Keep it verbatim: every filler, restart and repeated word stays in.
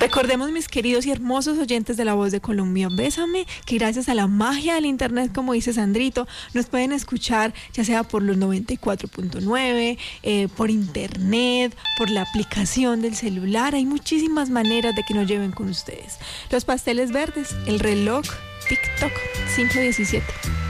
Recordemos, mis queridos y hermosos oyentes de La Voz de Colombia, Bésame, que gracias a la magia del internet, como dice Sandrito, nos pueden escuchar ya sea por los noventa y cuatro punto nueve, eh, por internet, por la aplicación del celular. Hay muchísimas maneras de que nos lleven con ustedes. Los pasteles verdes, el reloj, TikTok, cinco diecisiete.